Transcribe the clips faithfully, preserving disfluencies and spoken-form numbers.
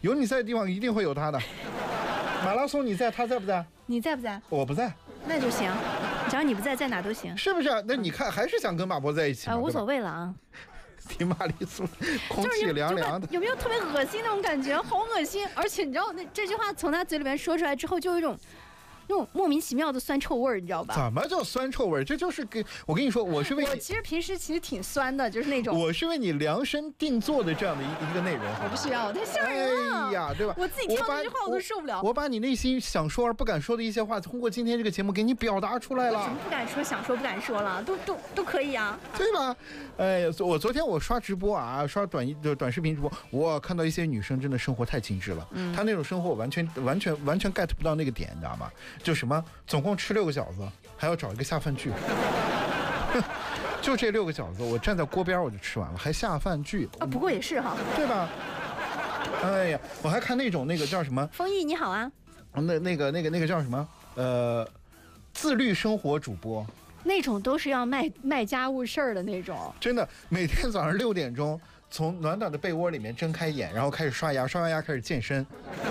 有你在的地方一定会有他的。马拉松你在，他在不在？ 你在不在？ 我不在。 那就行，只要你不在，在哪都行。 是不是？那你看，还是想跟马博在一起啊、呃，无所谓了啊。 提马里苏，空气凉凉的， 有没有特别恶心那种感觉？好恶心！而且你知道，那这句话从他嘴里面说出来之后，就有一种那种莫名其妙的酸臭味儿，你知道吧？ 怎么叫酸臭味儿？这就是给我跟你说，我是为你， 我其实平时其实挺酸的，就是那种我是为你量身定做的这样的一一个内容。 我不需要，太吓人了。 哎呀，对吧？ 我自己听到这句话我都受不了。 我把你内心想说而不敢说的一些话，通过今天这个节目给你表达出来了。 什么不敢说、想说不敢说了，都都都可以啊， 对吧？哎，我昨天我刷直播啊，刷短短视频直播，我看到一些女生真的生活太精致了。嗯，她那种生活我完全完全完全 get 不到那个点，你知道吗？就什么总共吃六个饺子，还要找一个下饭剧。就这六个饺子，我站在锅边我就吃完了，还下饭剧啊？不过也是哈， 对吧？哎呀，我还看那种那个叫什么？ 丰毅你好啊。 那那个那个那个叫什么？呃，自律生活主播。 那种都是要卖卖家务事儿的那种。 真的，每天早上六点钟从暖暖的被窝里面睁开眼，然后开始刷牙，刷完牙开始健身。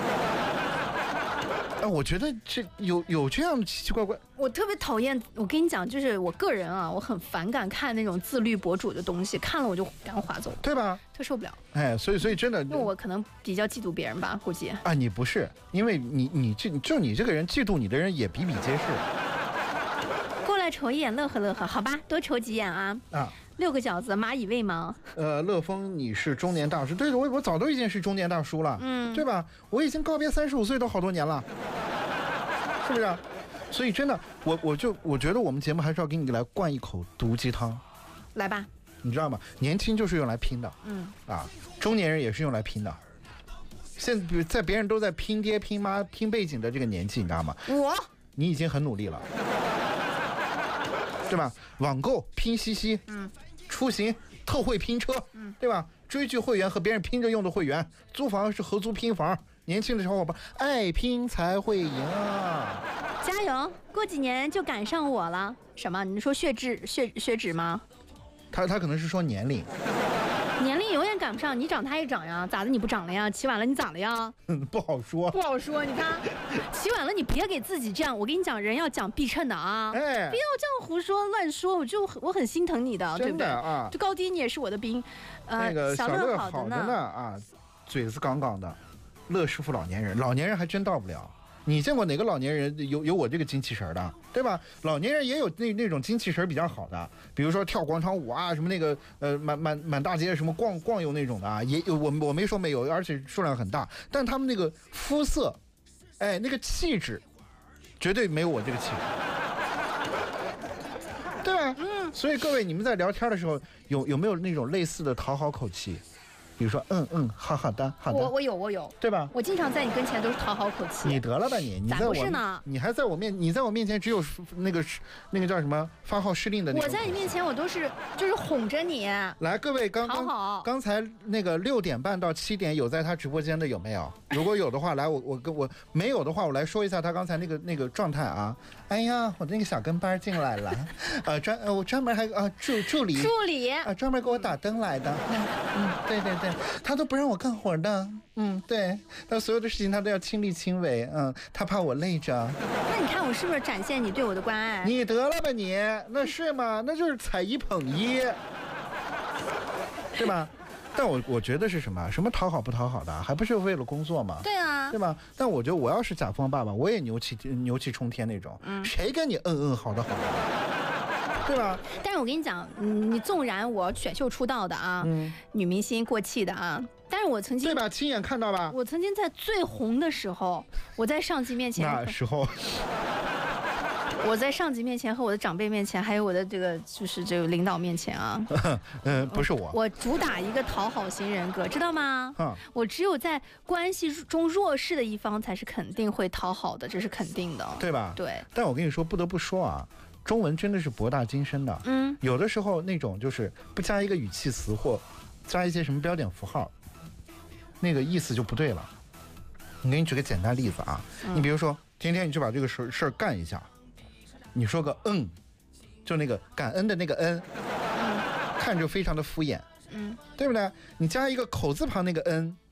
哎，我觉得这有有这样奇奇怪怪。 我特别讨厌，我跟你讲，就是我个人啊，我很反感看那种自律博主的东西，看了我就赶快划走， 对吧？ 特受不了。 哎，所以所以真的， 因为我可能比较嫉妒别人吧，估计。 啊，你不是，因为你你这就你这个人，嫉妒你的人也比比皆是。 过来瞅一眼，乐呵乐呵，好吧，多瞅几眼啊。啊。六个饺子，蚂蚁未忙。 呃，乐风，你是中年大叔，对，我我早都已经是中年大叔了，嗯，对吧？我已经告别三十五岁都好多年了，是不是？所以真的，我我就我觉得我们节目还是要给你来灌一口毒鸡汤， 来吧。 你知道吗？年轻就是用来拼的，嗯，啊，中年人也是用来拼的。现在比如在别人都在拼爹拼妈拼背景的这个年纪，你知道吗？ 我， 你已经很努力了，对吧？网购拼夕夕，嗯。出行特惠拼车，嗯，对吧？追剧会员和别人拼着用的会员，租房是合租拼房。年轻的小伙伴爱拼才会赢啊！ 加油，过几年就赶上我了。什么？你说血脂血血脂吗？ 他他可能是说年龄。 年龄永远赶不上，你长他也长呀，咋的？你不长了呀？起晚了你咋了呀？ 嗯，不好说， 不好说。你看，起晚了你别给自己这样。我跟你讲，人要讲必称的啊，哎，不要这样胡说乱说。我就我很心疼你的，对不对啊？就高低你也是我的兵， 呃，那个小乐好的呢啊，嘴子杠杠的，乐师傅老年人，老年人还真到不了。你见过哪个老年人有有我这个精气神的，对吧？老年人也有那那种精气神比较好的，比如说跳广场舞啊，什么那个呃满满满大街什么逛逛悠那种的啊，也有我我没说没有，而且数量很大，但他们那个肤色，哎，那个气质，绝对没有我这个气质，对吧？嗯。所以各位，你们在聊天的时候有有没有那种类似的讨好口气？比如说，嗯嗯，好好的，好的。 我我有我有， 对吧？ 我经常在你跟前都是讨好口气。 你得了吧你，你在我， 不是呢？ 你还在我面，你在我面前只有那个那个叫什么发号施令的那种。 我在你面前我都是就是哄着你。 来，各位，刚刚好好刚才那个六点半到七点有在他直播间的有没有？如果有的话，来我我跟我没有的话，我来说一下他刚才那个那个状态啊。哎呀，我那个小跟班进来了，呃专呃我专门还啊助助理助理啊专门给我打灯来的。嗯，对对对。他都不让我干活的，嗯，对，他所有的事情他都要亲力亲为，嗯，他怕我累着。 那你看我是不是展现你对我的关爱？ 你得了吧你，那是吗？那就是踩一捧一，对吧？但我我觉得是什么？什么讨好不讨好的，还不是为了工作吗？ 对啊， 对吧？但我觉得我要是甲方爸爸，我也牛气牛气冲天那种，嗯，谁跟你嗯嗯好的好的？对吧？ 但是我跟你讲，你纵然我选秀出道的啊，嗯、女明星过气的啊，但是我曾经对吧？亲眼看到吧？ 我曾经在最红的时候，我在上级面前， 那时候， 我在上级面前和我的长辈面前，还有我的这个就是这个领导面前啊， 嗯，不是我， 我主打一个讨好型人格，知道吗？嗯，我只有在关系中弱势的一方才是肯定会讨好的，这是肯定的， 对吧？ 对。 但我跟你说，不得不说啊。中文真的是博大精深的，嗯，有的时候那种就是不加一个语气词或加一些什么标点符号，那个意思就不对了。我给你举个简单例子啊，嗯、你比如说天天你就把这个事事儿干一下，你说个嗯，就那个感恩的那个恩，嗯、看着非常的敷衍，嗯，对不对？你加一个口字旁那个恩，